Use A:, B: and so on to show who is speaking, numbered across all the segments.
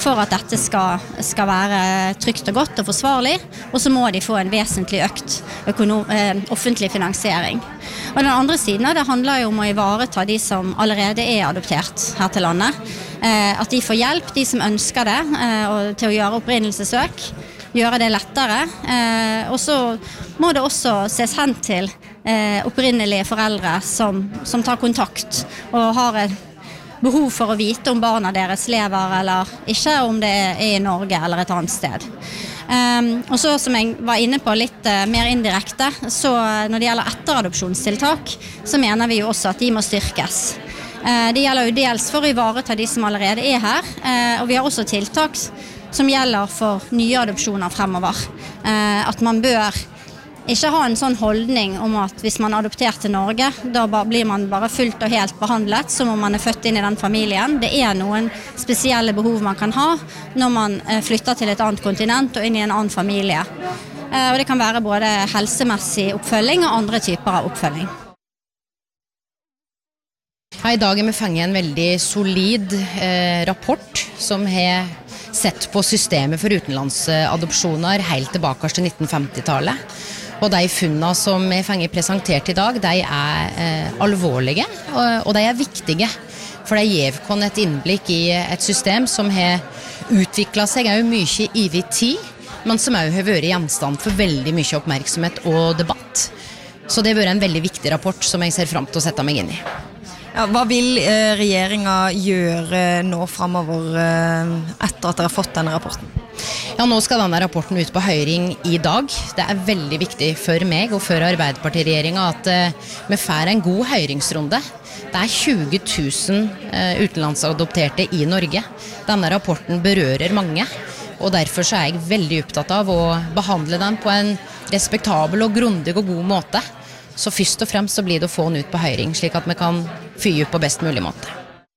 A: for at dette skal være trygt og godt og forsvarlig, og så må de få en vesentlig økt offentlig finansiering. Og den andre siden det handler jo om å ivareta de som allerede adoptert her til landet, at de får hjelp, de som ønsker det, til å gjøre opprinnelsessøk, gjøre det lettere, og så må det også ses hen til opprinnelige foreldre som tar kontakt og har et behov for å vite om barna deres lever eller ikke, om det I Norge eller et annet sted. Og så som jeg var inne på litt mer indirekte, så når det gjelder etteradopsjonstiltak, så mener vi jo også at de må styrkes. Det gjelder jo dels for å ivareta de som allerede her, og vi har også tiltak som gjelder for nye adopsjoner fremover. At man bør ikke ha en sånn holdning om at hvis man adopterer til Norge, da blir man bare fullt og helt behandlet som om man født inn I den familien. Det noen spesielle behov man kan ha når man flytter til et annet kontinent og inn I en annen familie. Og det kan være både helsemessig oppfølging og andre typer av oppfølging.
B: I dag vi fanget en veldig solid rapport som har sett på systemet for utenlandsadopsjoner helt tilbake til 1950-tallet. Og de funnene som vi fanget presentert I dag, de alvorlige, og de viktige. For de gir oss et innblikk I et system som har utviklet seg mye over tid, men som også har vært gjenstand for veldig mye oppmerksomhet og debatt. Så det har vært en veldig viktig rapport som jeg ser frem til å sette meg inn I.
C: Ja, hva vil regjeringen gjøre nå fremover etter at dere har fått denne rapporten?
B: Ja, nå skal denne rapporten ut på høring I dag. Det veldig viktig for meg og for Arbeiderpartiregjeringen at vi får en god høringsrunde. Det 20 000 utenlandsadopterte I Norge. Denne rapporten berører mange, og derfor så jeg veldig opptatt av å behandle den på en respektabel og grundig og god måte. Så først og fremst så blir det å få den ut på høring, slik at vi kan fyre på best mulig måte.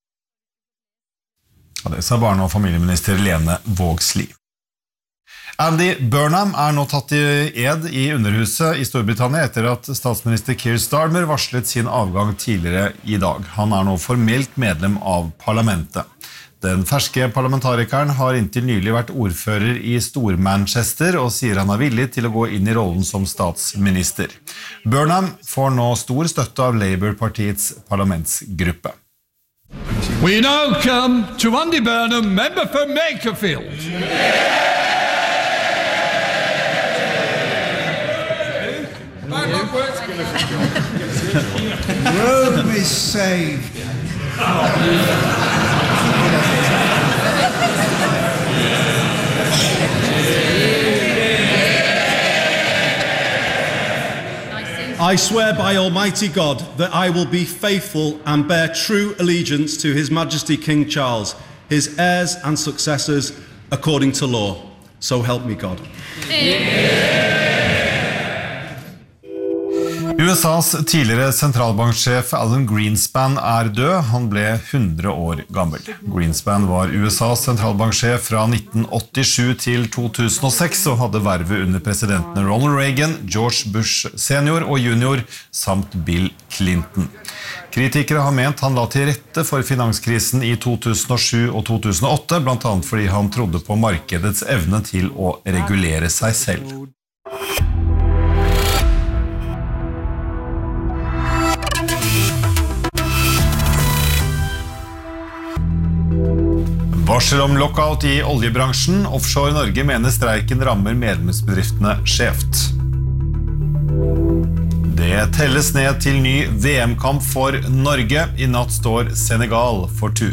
D: Ja, det sa barne- og familieminister Lene Vågslid. Andy Burnham nå tatt I ed I Underhuset I Storbritannia etter at statsminister Keir Starmer varslet sin avgang tidligere I dag. Han nå formelt medlem av parlamentet. Den ferske parlamentarikeren har inntil nylig vært ordfører I Stor-Manchester og sier han villig til å gå inn I rollen som statsminister. Burnham får nå stor støtte av Labour-partiets parlamentsgruppe.
E: We now come to Andy Burnham, member for Makerfield.
F: Rome is saved.
G: I swear by Almighty God that I will be faithful and bear true allegiance to His Majesty King Charles, his heirs and successors, according to law. So help me God.
D: USAs tidligere sentralbanksjef Alan Greenspan død. Han ble 100 år gammel. Greenspan var USAs sentralbanksjef fra 1987 til 2006 og hadde vervet under presidentene Ronald Reagan, George Bush senior og junior samt Bill Clinton. Kritikere har ment han la til rette for finanskrisen I 2007 og 2008, blant annet fordi han trodde på markedets evne til å regulere seg selv. Varsel om lockout I oljebransjen. Offshore Norge mener streiken rammer medlemsbedriftene skjevt. Det telles ned til ny VM-kamp for Norge. I natt står Senegal for tur.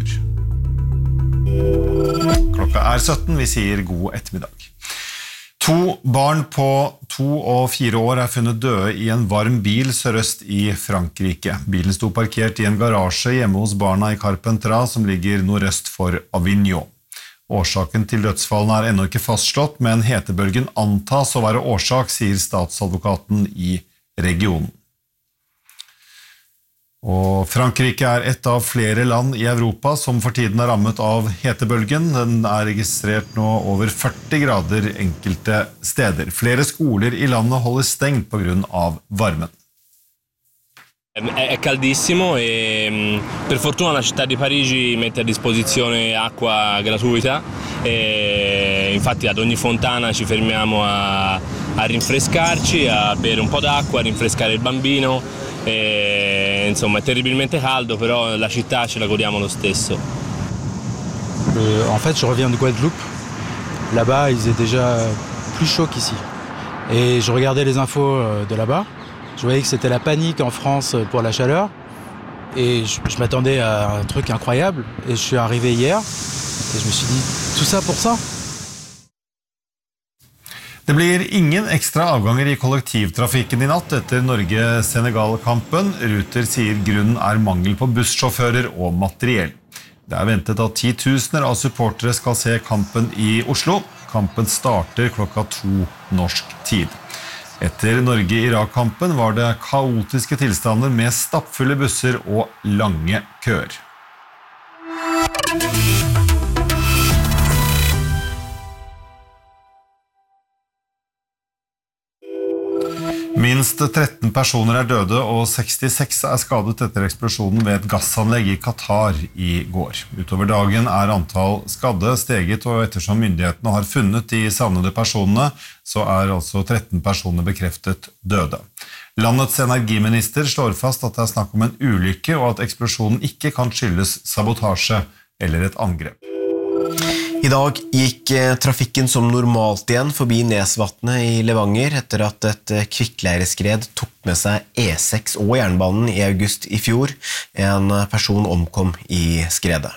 D: Klokka 17, vi sier god ettermiddag. 2 barn på 2 og 4 år funnet døde I en varm bil sørøst I Frankrike. Bilen sto parkert I en garasje hjemme hos barna I Carpentras, som ligger nordøst for Avignon. Årsaken til dødsfallene ennå ikke fastslått, men hetebølgen antas å være årsak, sier statsadvokaten I regionen. Og Frankrike et av flere land I Europa som for tiden rammet av hetebølgen. Den registrert nå over 40 grader enkelte steder. Flere skoler I landet holder stengt på grunn av varmen.
H: È caldissimo e per fortuna la città di Parigi mette a disposizione acqua gratuita e infatti ad ogni fontana ci fermiamo a rinfrescarci, a bere un po' d'acqua, a rinfrescare il bambino, e, insomma è terribilmente caldo, però la città ce la godiamo lo stesso.
I: En fait, je reviens de Guadeloupe. Là-bas, il faisait déjà plus chaud qu'ici. Et je regardais les infos de là-bas. Je voyais que c'était la panique en France pour la chaleur. Et je m'attendais à un truc incroyable. Et je suis arrivé hier. Et je me suis dit, tout ça pour ça?
D: Det blir ingen ekstra avganger I kollektivtrafikken I natt etter Norge-Senegal-kampen. Ruter sier grunnen mangel på bussjåfører og materiell. Det ventet at 10 000 av supportere skal se kampen I Oslo. Kampen starter klokka 2 norsk tid. Etter Norge-Irak-kampen var det kaotiske tilstander med stappfulle busser og lange køer. Minst 13 personer døde og 66 skadet etter eksplosjonen ved et gassanlegg I Qatar I går. Utover dagen antall skadde steget, og ettersom myndighetene har funnet de savnede personene, så altså 13 personer bekreftet døde. Landets energiminister slår fast at det snakk om en ulykke, og at eksplosjonen ikke kan skyldes sabotasje eller et angrep.
J: I dag gikk trafikken som normalt igjen forbi Nesvatnet I Levanger etter at et kvikkleireskred tok med seg E6 og jernbanen I august I fjor. En person omkom I skredet.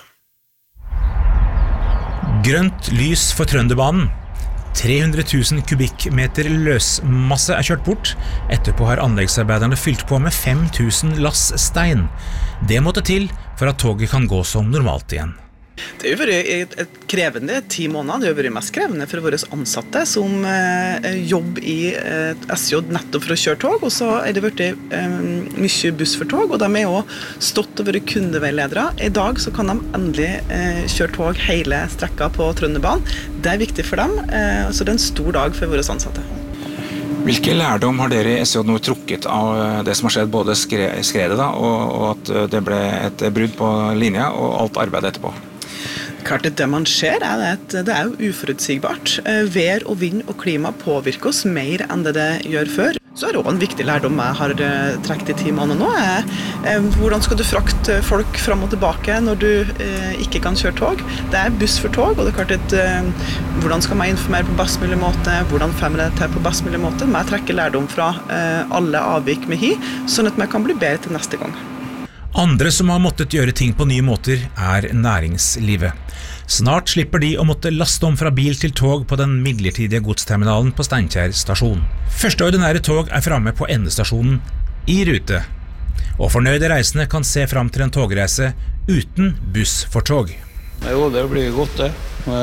K: Grønt lys for Trønderbanen. 300 000 kubikkmeter løsmasse kjørt bort. Etterpå har anleggsarbeiderne fylt på med 5 000 lass stein. Det måtte til for at toget kan gå som normalt igjen.
L: Det har vært et krevende 10 måneder. Det har vært mest krevende for våre ansatte som jobber I SJ nettopp for å kjøre tog, og så det vært mye buss for tog, og de også stått og vært kundeveiledere. I dag så kan de endelig kjøre tog hele strekka på Trønderbanen. Det viktig for dem, så det en stor dag for våre ansatte.
M: Hvilke lærdom har dere I SJ nå trukket av det som har skjedd, både skredet da, og at det ble et brudd på linja og alt arbeidet etterpå?
L: Klart det man ser at det jo uforutsigbart. Vær og vind og klima påvirker oss mer enn det gjør før. Så det også en viktig lærdom jeg har trekket I 10 måneder nå. Hvordan skal du frakte folk fram og tilbake når du ikke kan kjøre tog? Det buss for tog, og det klart at hvordan skal man informere på best mulig måte? Hvordan får man det til på best mulig måte? Man trekker lærdom fra alle avvik med sånn at man kan bli bedre til neste gang.
K: Andre som har måttet gjøre ting på nye måter næringslivet. Snart slipper de å måtte laste om fra bil til tog på den midlertidige godsterminalen på Steinkjer stasjon. Første ordinære tog fremme på endestasjonen I rute. Og fornøyde reisende kan se frem til en togreise uten buss for tog.
N: Jo, det blir godt det.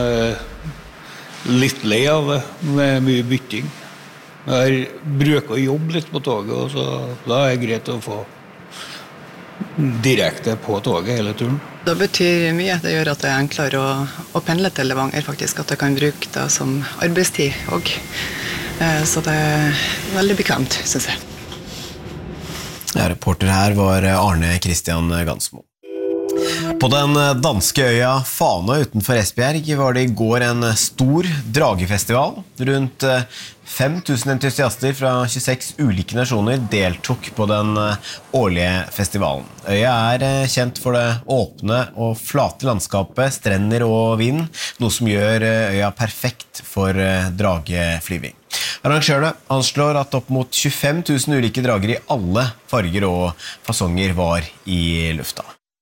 N: Litt lei av det, med mye bytting. Jeg bruker å jobbe litt på toget, og så da det greit å få direkte på toget hele turen.
O: Det betyr mye. Det gjør at det enklere å pendle til Levanger, faktisk. At jeg kan bruke det som arbeidstid også. Så det veldig bekvemt, synes jeg.
J: Ja, reporter her var Arne Christian Gansmo. På den danske øya Fana utenfor Esbjerg var det I går en stor dragefestival. Rundt 5000 entusiaster fra 26 ulike nasjoner deltok på den årlige festivalen. Øya kjent for det åpne og flate landskapet, strender og vind, noe som gjør øya perfekt for drageflyving. Arrangørene anslår at opp mot 25 000 ulike drager I alle farger og fasonger var I lufta.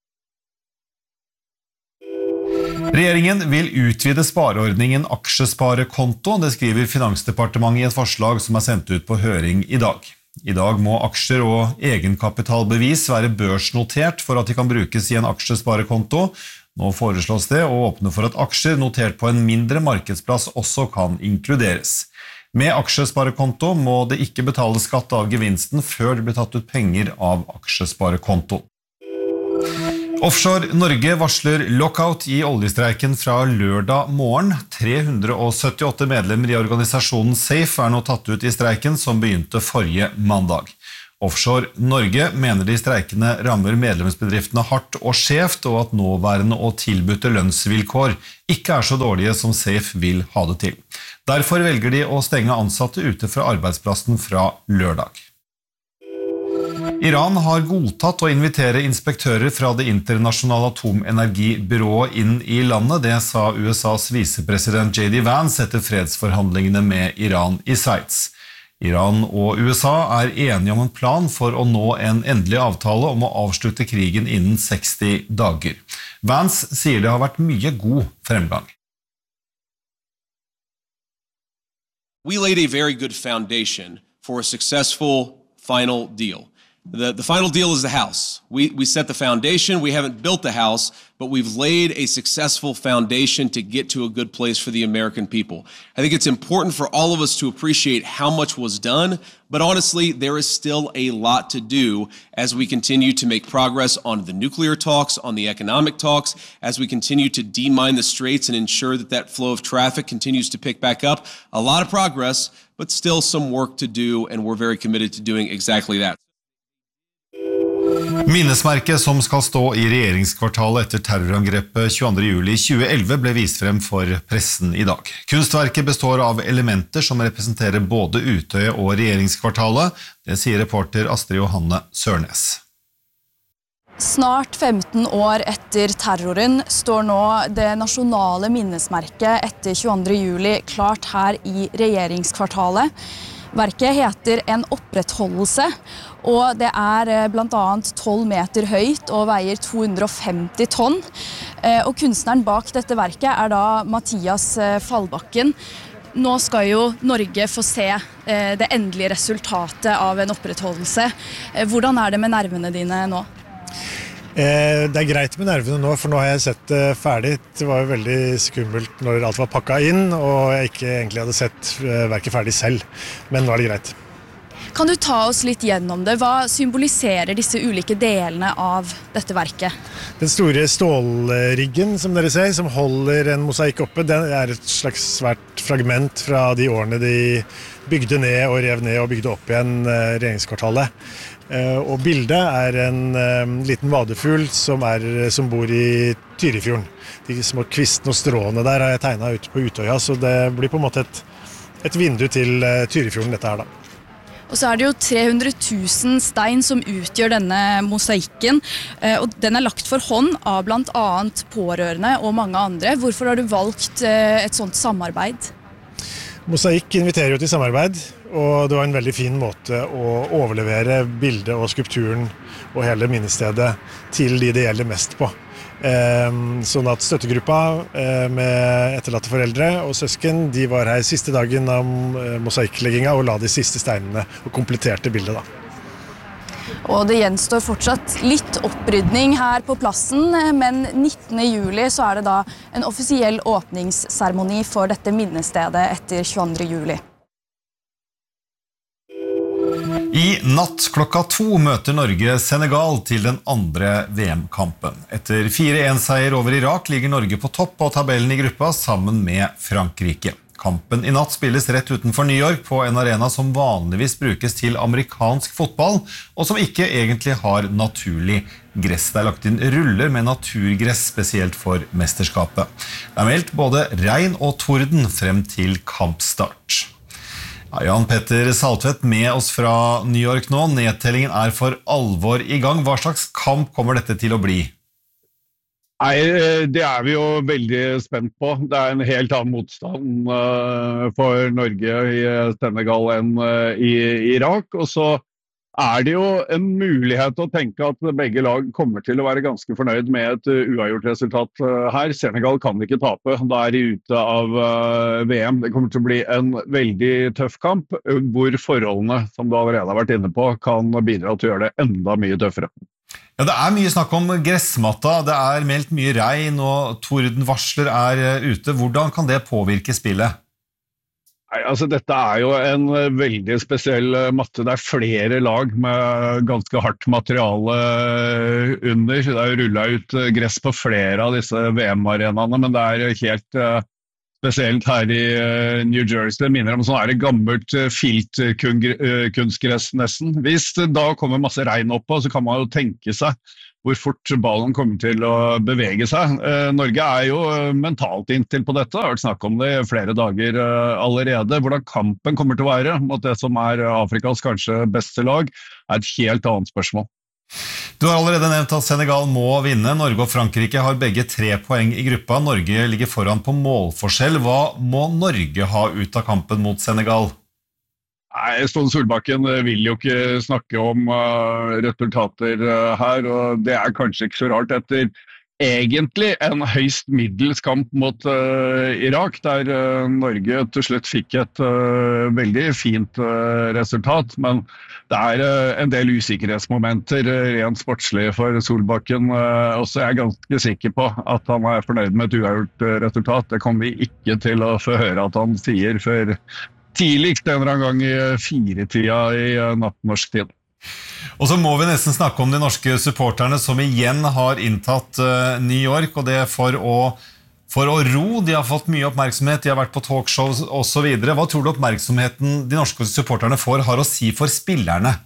D: Regjeringen vil utvide spareordningen aksjesparekonto, det skriver Finansdepartementet I et forslag som sendt ut på høring I dag. I dag må aksjer og egenkapitalbevis være børsnotert for at de kan brukes I en aksjesparekonto. Nå foreslås det å åpne for at aksjer notert på en mindre markedsplass også kan inkluderes. Med aksjesparekonto må det ikke betale skatt av gevinsten før det blir tatt ut penger av aksjesparekonto. Offshore Norge varsler lockout I oljestreiken fra lørdag morgen. 378 medlemmer I organisasjonen SAFE nå tatt ut I streiken som begynte forrige mandag. Offshore Norge mener de streikende rammer medlemsbedriftene hardt og skjevt, og at nåværende og tilbudte lønnsvilkår ikke så dårlige som SAFE vil ha det til. Derfor velger de å stenge ansatte ute fra arbeidsplassen fra lørdag. Iran har godtatt å invitere inspektører fra det internasjonale atomenergibyrået inn I landet, det sa USAs visepresident J.D. Vance etter fredsforhandlingene med Iran I Sveits. Iran og USA enige om en plan for å nå en endelig avtale om å avslutte krigen innen 60 dager. Vance sier det har vært mye god fremgang.
P: We laid a very good foundation for a successful final deal. The final deal is the house. We set the foundation. We haven't built the house, but we've laid a successful foundation to get to a good place for the American people. I think it's important for all of us to appreciate how much was done, but honestly, there is still a lot to do as we continue to make progress on the nuclear talks, on the economic talks, as we continue to demine the straits and ensure that that flow of traffic continues to pick back up. A lot of progress, but still some work to do, and we're very committed to doing exactly that.
D: Minnesmerket som skal stå I regjeringskvartalet etter terrorangrepet 22. juli 2011 ble vist frem for pressen I dag. Kunstverket består av elementer som representerer både Utøya og regjeringskvartalet, det sier reporter Astrid Johanne Sørnes.
Q: Snart 15 år etter terroren står nå det nasjonale minnesmerket etter 22. juli klart her I regjeringskvartalet. Verket heter En opprettholdelse, og det blant annet 12 meter høyt og veier 250 tonn. Og kunstneren bak dette verket da Mathias Fallbakken. Nå skal jo Norge få se det endelige resultatet av en opprettholdelse. Hvordan det med nervene dine nå?
R: Det greit med nervene nå, for nå har jeg sett det ferdig. Det var jo veldig skummelt når alt var pakket inn, og jeg ikke egentlig hadde sett verket ferdig selv. Men nå det greit.
Q: Kan du ta oss litt gjennom det? Hva symboliserer disse ulike delene av dette verket?
R: Den store stålriggen, som dere ser, som holder en mosaikk oppe, den et slags svært fragment fra de årene de bygde ned og rev ned og bygde opp igjen regjeringskvartalet. Og bildet en liten vadefugl som bor I Tyrifjorden. De små kvistene og stråene der har jeg tegnet ute på Utøya, så det blir på en måte et vindu til Tyrifjorden dette her da.
Q: Og så det jo 300 000 stein som utgjør denne mosaikken, og den lagt for hånd av blant annet pårørende og mange andre. Hvorfor har du valgt et sånt samarbeid?
R: Mosaikk inviterer jo til samarbeid, og det var en veldig fin måte å overlevere bildet og skulpturen og hele minnestedet til de det gjelder mest på. Sånn at støttegruppa med etterlatte foreldre og søsken, de var her siste dagen av mosaikkleggingen og la de siste steinene og kompletterte bildet da.
Q: Og det gjenstår fortsatt litt opprydning her på plassen, men 19. juli så det da en offisiell åpningsseremoni for dette minnestedet etter 22. juli.
D: I natt klokka 2 møter Norge Senegal til den andre VM-kampen. Etter 4-1-seier over Irak ligger Norge på topp på tabellen I gruppa sammen med Frankrike. Kampen I natt spilles rett utenfor New York på en arena som vanligvis brukes til amerikansk fotball, og som ikke egentlig har naturlig gress. Det lagt inn ruller med naturgress spesielt for mesterskapet. Det meldt både regn og torden frem til kampstart. Jan Petter Saltvedt med oss fra New York nå. Nedtellingen for alvor I gang. Hva slags kamp kommer dette til å bli?
S: Nei, det vi jo veldig spent på. Det en helt annen motstand for Norge I Senegal enn I Irak. Og så det jo en mulighet å tenke at begge lag kommer til å være ganske fornøyd med et uavgjort resultat her. Senegal kan ikke tape, da de ute av VM. Det kommer til å bli en veldig tøff kamp, hvor forholdene, som du allerede har vært inne på, kan bidra til å gjøre det enda mye tøffere.
D: Ja, det mye snakk om gressmatta, det meldt mye regn og tordenvarsler ute. Hvordan kan det påvirke spillet?
S: Nei, altså dette jo en veldig spesiell matte. Det flere lag med ganske hardt materiale under. Det rullet ut gress på flere av disse VM-arenaene, men det helt spesielt her i New Jersey. Det minner om sånn her gammelt filtkunstgress nesten. Hvis det da kommer masse regn oppå, så kan man jo tenke seg hvor fort ballen kommer til å bevege seg. Norge jo mentalt inntil på dette, har vært snakk om det i flere dager allerede. Hvordan kampen kommer til å være mot det som Afrikas kanskje beste lag, et helt annet spørsmål.
D: Du har allerede nevnt at Senegal må vinne. Norge og Frankrike har begge 3 poeng i gruppa. Norge ligger foran på målforskjell. Hva må Norge ha ut av kampen mot Senegal?
S: Nei, Ståle Solbakken vil jo ikke snakke om resultater her, og det kanskje ikke så rart etter egentlig en høyst middels kamp mot Irak, der Norge til slutt fikk et veldig fint resultat, men det en del usikkerhetsmomenter rent sportslig for Solbakken, også ganske sikker på at han fornøyd med et uavgjort resultat. Det kommer vi ikke til å få høre at han sier før tidligst en eller annen gang i 4-tida i nattnorsk tid.
D: Og så må vi nesten snakke om de norske supporterne som igjen har inntatt New York, og det for å ro. De har fått mye oppmerksomhet, de har vært på talkshows og så videre. Hva tror du oppmerksomheten de norske supporterne har å si for spillerne?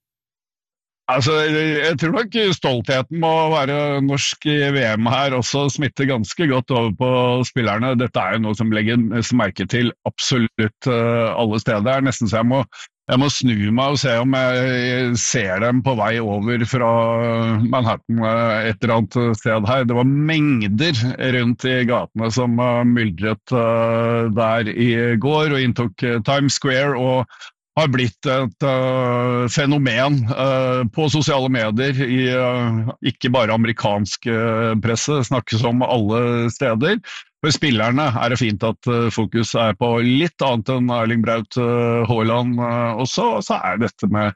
S: Altså, jeg tror nok stoltheten må være norsk i VM her også smitter ganske godt over på spillerne. Dette jo noe som legges merke til absolutt alle steder. Det nesten så jeg må snu meg og se om jeg ser dem på vei over fra Manhattan et eller annet sted her. Det var mengder rundt i gatene som myldret der i går og inntok Times Square og har blitt et fenomen på sosiale medier i ikke bare amerikansk presse, snakkes om alle steder. For spillerne det fint at fokus på litt annet enn Erling Braut Haaland også, og så dette med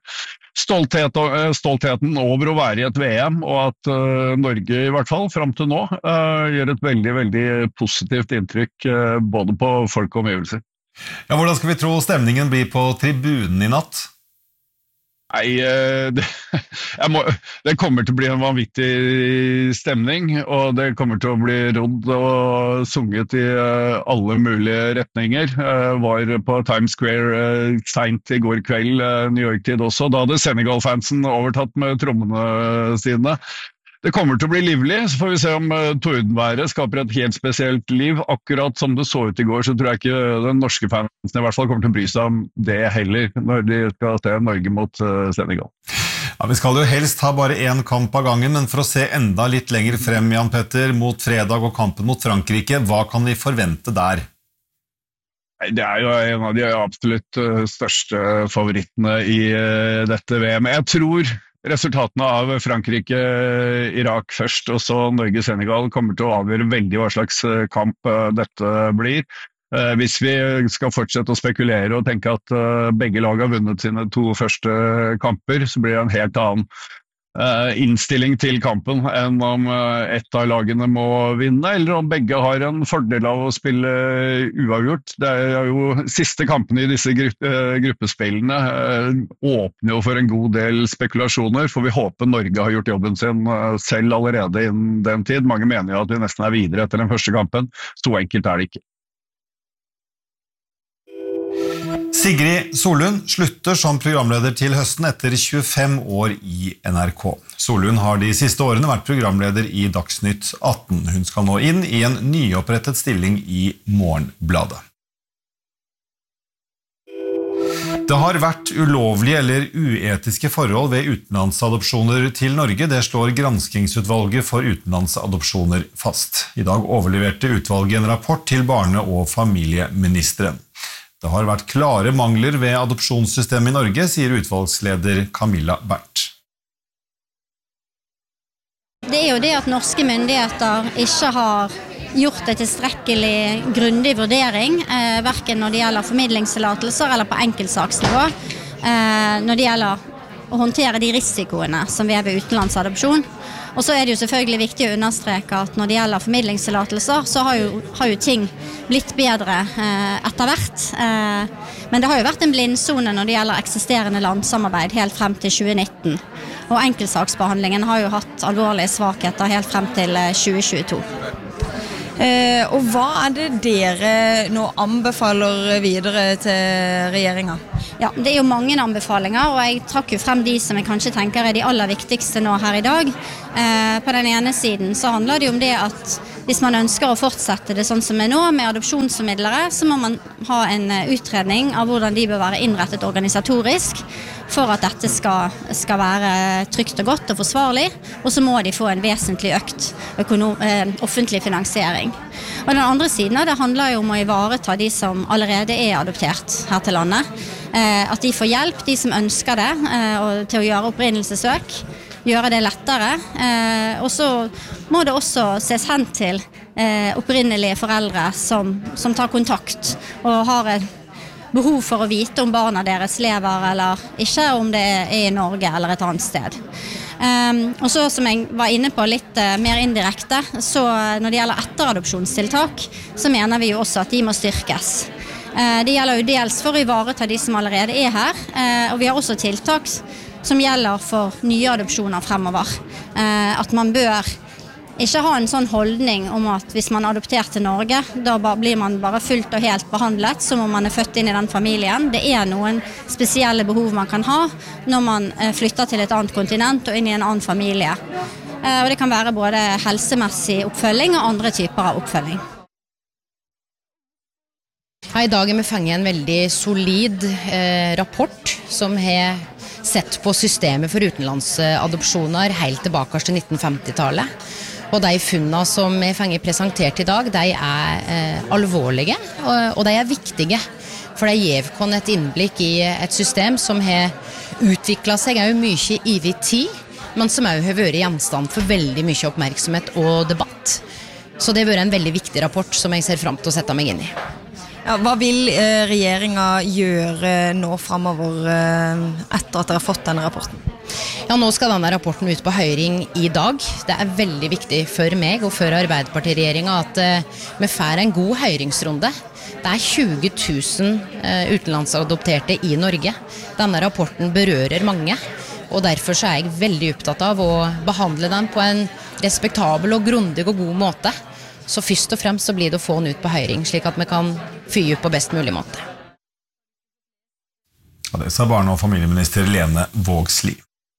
S: stoltheten over å være i et VM, og at Norge i hvert fall frem til nå gjør et veldig, veldig positivt inntrykk både på folk og omgivelser.
D: Ja, hvordan skal vi tro stemningen blir på tribunen i natt?
S: Nei, det kommer til å bli en vanvittig stemning, og det kommer til å bli rodd og sunget i alle mulige retninger. Jeg var på Times Square sent i går kveld, New York-tid også. Da hadde Senegal-fansen overtatt med trommene sine. Det kommer til å bli livlig, så får vi se om tordenværet skaper et helt spesielt liv. Akkurat som det så ut i går, så tror jeg ikke den norske fansen i hvert fall kommer til å bry seg om det heller, når de skal se Norge mot Senegal.
D: Ja, vi skal jo helst ha bare en kamp av gangen, men for å se enda litt lenger frem, Jan Petter, mot fredag og kampen mot Frankrike, hva kan vi forvente der?
S: Det jo en av de absolutt største favorittene i dette VM. Jeg tror resultatene av Frankrike-Irak først, og så Norge-Senegal kommer til å avgjøre veldig hva slags kamp dette blir. Hvis vi skal fortsette å spekulere og tenke at begge lag har vunnet sine 2 første kamper, så blir det en helt annen innstilling til kampen enn om ett av lagene må vinne, eller om begge har en fordel av å spille uavgjort. Det jo siste kampene i disse gruppespillene åpner jo for en god del spekulasjoner, for vi håper Norge har gjort jobben sin selv allerede innen den tid. Mange mener jo at vi nesten videre etter den første kampen. Så enkelt det ikke.
D: Sigrid Solund slutter som programleder til høsten etter 25 år i NRK. Solund har de siste årene vært programleder i Dagsnytt 18. Hun skal nå inn i en nyopprettet stilling i Morgenbladet. Det har vært ulovlige eller uetiske forhold ved utenlandsadopsjoner til Norge. Det slår granskingsutvalget for utenlandsadopsjoner fast. I dag overleverte utvalget en rapport til barne- og familieministeren. Det har vært klare mangler ved adopsjonssystemet i Norge, sier utvalgsleder Camilla Bernt.
A: Det jo det at norske myndigheter ikke har gjort en tilstrekkelig grundig vurdering, hverken når det gjelder formidlingstillatelser eller på enkeltsaksnivå, når det gjelder å håndtere de risikoene som vi ved utenlandsadopsjon. Og så det jo selvfølgelig viktig å understreke at når det gjelder formidlingstillatelser, så har jo ting blitt bedre etter hvert. Men det har jo vært en blindsone når det gjelder eksisterende landsamarbeid helt frem til 2019. Og enkeltsaksbehandlingen har jo hatt alvorlige svakheter helt frem til 2022.
C: Og hva det dere nå anbefaler videre til regjeringen?
A: Ja, det jo mange anbefalinger, og jeg trakk jo frem de som jeg kanskje tenker de aller viktigste nå her i dag. På den ene siden så handler det jo om det at hvis man ønsker å fortsette det sånn som nå med adopsjonsformidlere, så må man ha en utredning av hvordan de bør være innrettet organisatorisk for at dette skal være trygt og godt og forsvarlig, og så må de få en vesentlig økt offentlig finansiering. Og den andre siden det handler jo om å ivareta de som allerede adoptert her til landet, at de får hjelp, de som ønsker det, til å gjøre opprinnelsessøk, gjøre det lettere, og så må det også ses hen til opprinnelige foreldre som tar kontakt og har et behov for å vite om barna deres lever eller ikke, om det i Norge eller et annet sted. Og så som jeg var inne på litt mer indirekte, så når det gjelder etteradopsjonstiltak, så mener vi jo også at de må styrkes. Det gjelder jo dels for å ivareta de som allerede her, og vi har også tiltak som gjelder for nye adopsjoner fremover. At man bør ikke ha en sånn holdning om at hvis man adopterer til Norge, da blir man bare fullt og helt behandlet som om man født inn i den familien. Det noen spesielle behov man kan ha når man flytter til et annet kontinent og inn i en annen familie. Og det kan være både helsemessig oppfølging og andre typer av oppfølging.
B: I dag vi fanget en veldig solid rapport som har sett på systemet for utenlandsadopsjoner helt tilbake til 1950-tallet. Og de funnene som vi fanget presentert i dag, de alvorlige, og de viktige. For de gir oss et innblikk i et system som har utviklet seg mye i tid, men som også har vært gjenstand for veldig mye oppmerksomhet og debatt. Så det har vært en veldig viktig rapport som jeg ser frem til å sette meg inn i.
C: Ja, hva vil regjeringen gjøre nå fremover etter at dere har fått denne rapporten?
B: Ja, nå skal denne rapporten ut på høring i dag. Det veldig viktig for meg og for Arbeiderpartiregjeringen at vi får en god høringsrunde. Det 20 000 utenlandsadopterte i Norge. Denne rapporten berører mange, og derfor så jeg veldig opptatt av å behandle den på en respektabel og grundig og god måte. Så først og fremst så blir det å få den ut på høring, slik at vi kan fyre på best mulig måte.
D: Ja, det sa barne- og familieminister Lene Vågslid.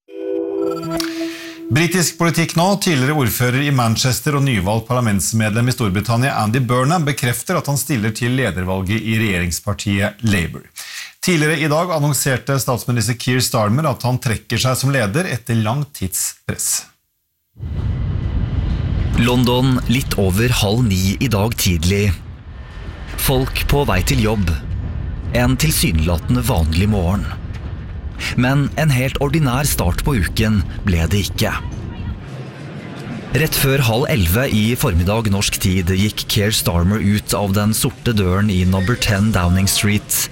D: Britisk politikk nå. Tidligere ordfører i Manchester og nyvalgt parlamentsmedlem i Storbritannia Andy Burnham bekrefter at han stiller til ledervalget i regjeringspartiet Labour. Tidligere i dag annonserte statsminister Keir Starmer at han trekker seg som leder etter lang tids press.
T: London litt over 8:30 i dag tidlig. Folk på vei til jobb. En tilsynelatende vanlig morgen. Men en helt ordinær start på uken ble det ikke. Rett før 10:30 i formiddag norsk tid gikk Keir Starmer ut av den sorte døren i number 10 Downing Street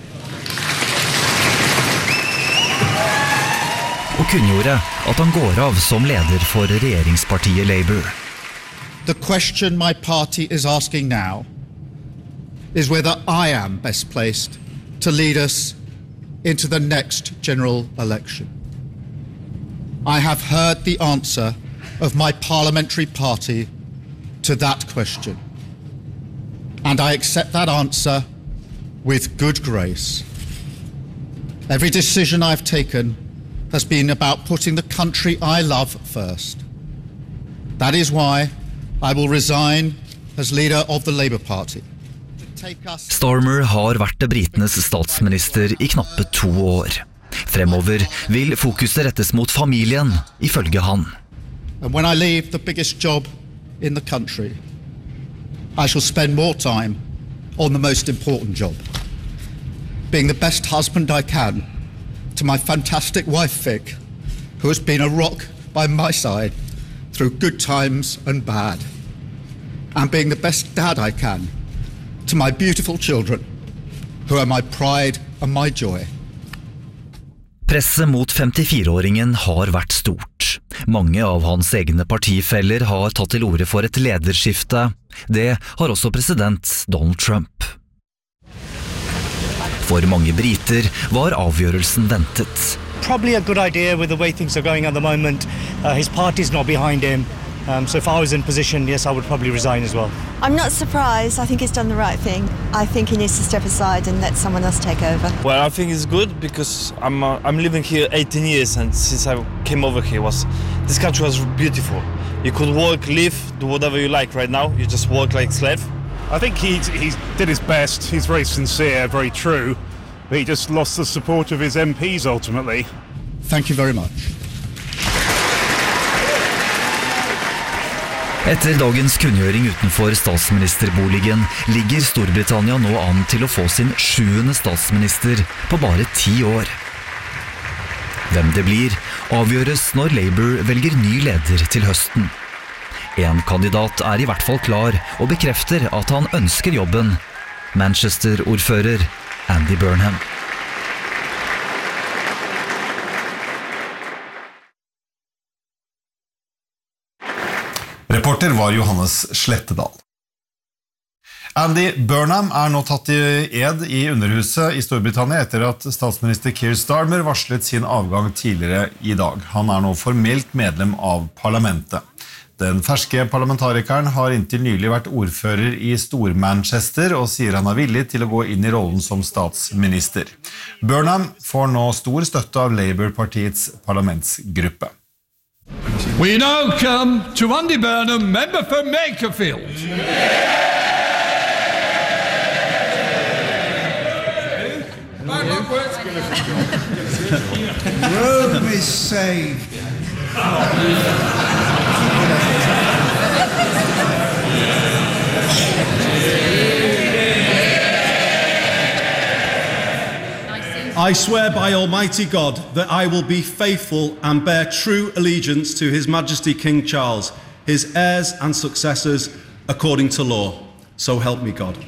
T: og kunngjorde at han går av som leder for regjeringspartiet Labour.
F: The question my party is asking now is whether I am best placed to lead us into the next general election. I have heard the answer of my parliamentary party to that question, and I accept that answer with good grace. Every decision I've taken has been about putting the country I love first. That is why I will resign as leader of the Labour Party.
T: Starmer har vært britenes statsminister i knappe 2 år. Fremover vil fokuset rettes mot familien, ifølge han.
F: And when I leave the biggest job in the country, I shall spend more time on the most important job. Being the best husband I can to my fantastic wife Vic, who has been a rock by my side through good times and bad. And being the best dad I can to my beautiful children, who are my pride and my joy.
T: Presset mot 54-åringen har vært stort. Mange av hans egne partifeller har tatt til orde for et lederskifte. Det har også president Donald Trump. For mange briter var avgjørelsen ventet.
U: Probably a good idea with the way things are going at the moment. His party's not behind him. So if I was in position, yes, I would probably resign as well.
V: I'm not surprised. I think he's done the right thing. I think he needs to step aside and let someone else take over.
W: Well, I think it's good because I'm living here 18 years, and since I came over here, this country was beautiful. You could work, live, do whatever you like. Right now, you just work like a slave.
X: I think he did his best. He's very sincere, very true, but he just lost the support of his MPs ultimately.
F: Thank you very much.
T: Etter dagens kunngjøring utenfor statsministerboligen ligger Storbritannia nå an til å få sin 7. statsminister på bare 10 år. Hvem det blir, avgjøres når Labour velger ny leder til høsten. En kandidat I hvert fall klar og bekrefter at han ønsker jobben. Manchester-ordfører Andy Burnham.
D: Reporter var Johannes Slettedal. Andy Burnham nå tatt I ed I Underhuset I Storbritannia etter at statsminister Keir Starmer varslet sin avgang tidligere I dag. Han nå formelt medlem av parlamentet. Den ferske parlamentarikeren har inntil nylig vært ordfører I Stor-Manchester og sier han villig til å gå inn I rollen som statsminister. Burnham får nå stor støtte av Labour-partiets parlamentsgruppe.
E: We now come to Andy Burnham, member for Makerfield.
Y: Rome is saved.
G: I swear by Almighty God that I will be faithful and bear true allegiance to His Majesty King Charles, his heirs and successors, according to law. So help me God.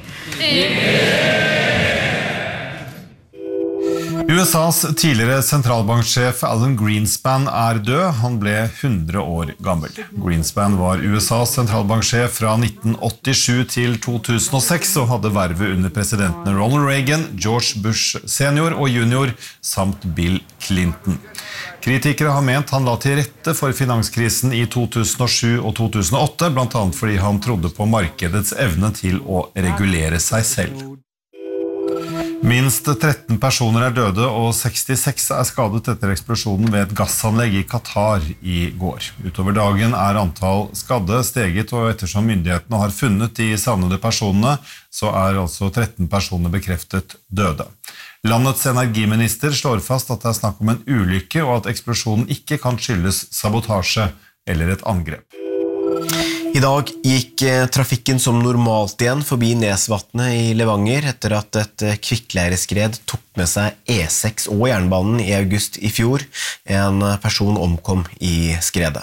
D: USAs tidligere sentralbanksjef Alan Greenspan død. Han ble 100 år gammel. Greenspan var USAs sentralbanksjef fra 1987 til 2006 og hadde vervet under presidentene Ronald Reagan, George Bush senior og junior samt Bill Clinton. Kritikere har ment han la til rette for finanskrisen I 2007 og 2008, blant annet fordi han trodde på markedets evne til å regulere seg selv. Minst 13 personer døde og 66 skadet etter eksplosjonen ved et gassanlegg I Qatar I går. Utover dagen antall skadde steget, og ettersom myndighetene har funnet de savnede personene, så altså 13 personer bekreftet døde. Landets energiminister slår fast at det snakk om en ulykke, og at eksplosjonen ikke kan skyldes sabotasje eller et angrep.
J: I dag gikk trafikken som normalt igjen forbi Nesvatnet I Levanger etter at et kvikkleireskred tok med seg E6 og jernbanen I august I fjor. En person omkom I skredet.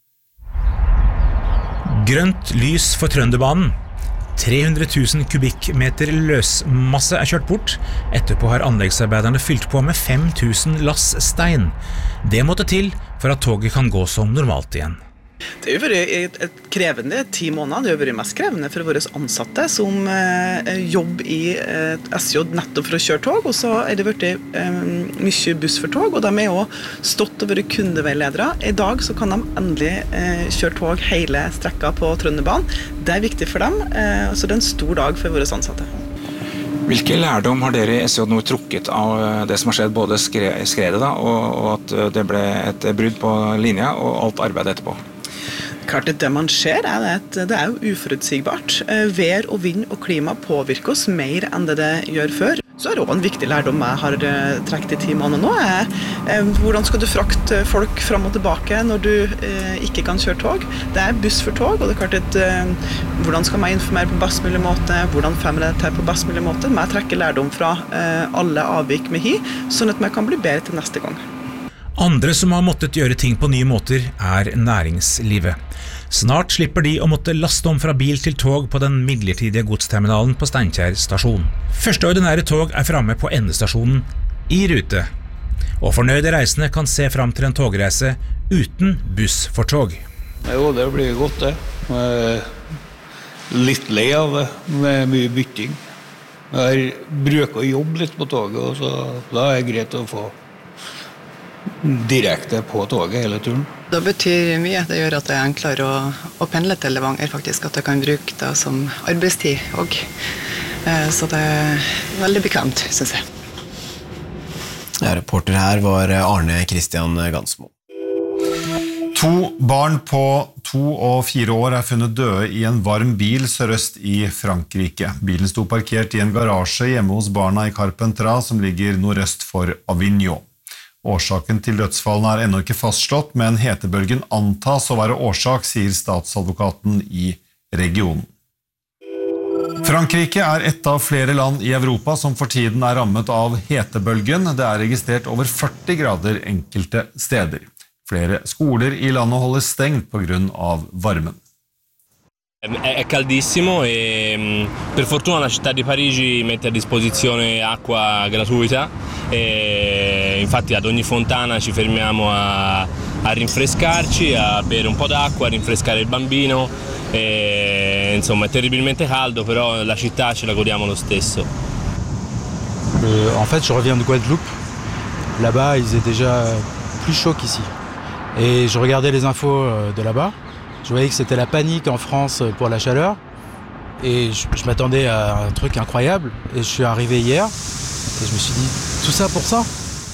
K: Grønt lys for Trønderbanen. 300 000 kubikkmeter løsmasse kjørt bort. Etterpå har anleggsarbeiderne fylt på med 5 000 lass stein. Det måtte til for at toget kan gå som normalt igjen.
L: Det har vært et krevende 10 måneder. Det har vært mest krevende for våre ansatte som jobber I SJ nettopp for å kjøre tog, og så det vært mye buss for tog, og de også stått og vært kundeveiledere. I dag så kan de endelig kjøre tog hele strekka på Trønderbanen. Det viktig for dem, så det en stor dag for våre ansatte.
M: Hvilke lærdom har dere I SJ nå trukket av det som har skjedd, både skredet da, og at det ble et brudd på linja og alt arbeidet etterpå?
L: Klart det man ser at det jo uforutsigbart. Vær og vind og klima påvirker oss mer enn det gjør før. Så det også en viktig lærdom jeg har trekket I 10 måneder nå. Hvordan skal du frakte folk fram og tilbake når du ikke kan kjøre tog? Det buss for tog, og det klart at hvordan skal man informere på best mulig måte? Hvordan får man det til på best mulig måte? Man trekker lærdom fra alle avvik med sånn at man kan bli bedre til neste gang.
K: Andre som har måttet gjøre ting på nye måter næringslivet. Snart slipper de å måtte laste om fra bil til tog på den midlertidige godsterminalen på Steinkjer stasjon. Første ordinære tog fremme på endestasjonen I rute. Og fornøyde reisende kan se frem til en togreise uten buss for tog.
N: Jo, det blir godt det. Litt lei av det, med mye bytting. Jeg bruker å jobbe litt på toget, og så da det greit å få direkte på toget hele turen.
L: Det betyr mye. Det gjør at det enklere å pendle til Levanger, faktisk. At jeg kan bruke det som arbeidstid også. Så det veldig bekvemt, synes jeg.
J: Ja, reporter her var Arne Christian Gansmo.
D: 2 barn på 2 og 4 år funnet døde i en varm bil sørøst i Frankrike. Bilen sto parkert i en garasje hjemme hos barna i Carpentras, som ligger nordøst for Avignon. Årsaken til dødsfallene ennå ikke fastslått, men hetebølgen antas å være årsak, sier statsadvokaten i regionen. Frankrike et av flere land i Europa som for tiden rammet av hetebølgen. Det registrert over 40 grader enkelte steder. Flere skoler i landet holder stengt på grunn av varmen.
H: È caldissimo e per fortuna la città di Parigi mette a disposizione acqua gratuita e infatti ad ogni fontana ci fermiamo a rinfrescarci, a bere un po' d'acqua, a rinfrescare il bambino e, insomma è terribilmente caldo, però la città ce la godiamo lo stesso.
I: En fait, je reviens de Guadeloupe. Là-bas, il faisait déjà plus chaud qu'ici. Et je regardais les infos de là-bas. Je voyais que c'était la panique en France pour la chaleur. Et je m'attendais à un truc incroyable. Et je suis arrivé hier. Et je me suis dit, tout ça pour ça?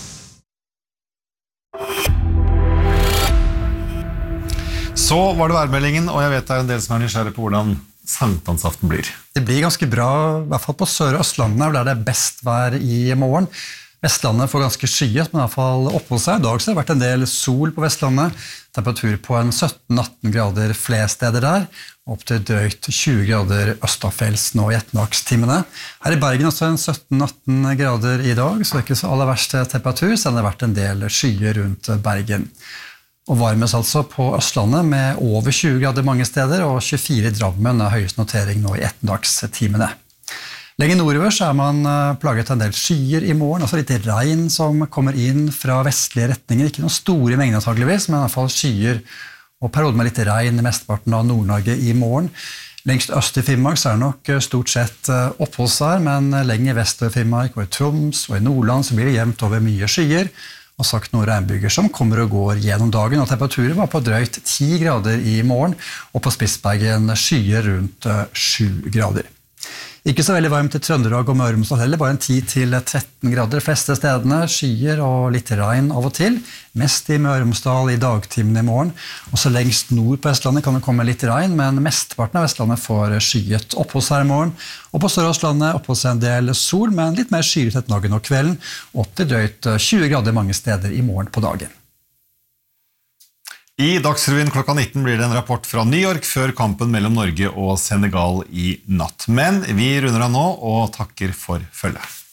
D: Så var det værmeldingen, og jeg vet det en del som nysgjerrig på hvordan sankthansaften blir.
O: Det blir ganske bra, I hvert fall på Sør- og Østlandet, der det best vær I morgen. Vestlandet får ganske skyet, men I hvert fall opphold seg. I dag så har det vært en del sol på Vestlandet. Temperatur på en 17-18 grader flest steder der, opp til drøyt 20 grader østafjells nå I ettermiddagstimene. Her I Bergen også en 17-18 grader I dag, så det ikke så aller verste temperatur, selv om det har vært en del skyer rundt Bergen. Og varmes altså på Østlandet med over 20 grader mange steder, og 24 I Drammen høyest notering nå I ettermiddagstimene. Lenger nordover så man plaget en del skyer I morgen, altså litt regn som kommer inn fra vestlige retninger. Ikke noen store mengder antageligvis, men I hvert fall skyer og perioder med litt regn I mesteparten av Nord-Norge I morgen. Lengst øst I Finnmark så det nok stort sett oppholdsvær, men lenger vest I Finnmark og I Troms og I Nordland så blir det jevnt over mye skyer, og sagt noen regnbyger som kommer og går gjennom dagen, og temperaturen var på drøyt 10 grader I morgen, og på Spitsbergen skyer rundt 7 grader. Ikke så veldig varmt I Trøndelag og Møre og Romsdal heller, bare en 10-13 grader de fleste stedene, skyer og litt regn av og til, mest I Møre og Romsdal I dagtimene I morgen. Også lengst nord på Vestlandet kan det komme litt regn, men mesteparten av Vestlandet får skyet oppholdsvær I morgen, og på Sør- og Østlandet oppholdsvær en del sol, men litt mer skyet etter dagen og kvelden, opp til drøyt 20 grader mange steder I morgen på dagen.
D: I Dagsrevyen klokka 19 blir det en rapport fra New York før kampen mellom Norge og Senegal I natt. Men vi runder av nå og takker for følget.